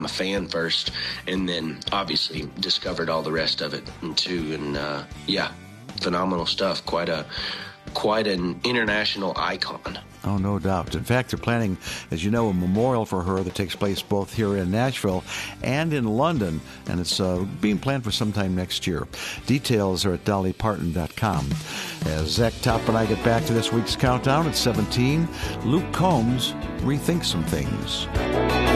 a fan first, and then obviously discovered all the rest of it too. And yeah, phenomenal stuff. Quite an international icon. Oh, no doubt. In fact, they're planning, as you know, a memorial for her that takes place both here in Nashville and in London, and it's being planned for sometime next year. Details are at dollyparton.com. As Zach Top and I get back to this week's countdown at 17, Luke Combs rethinks some things.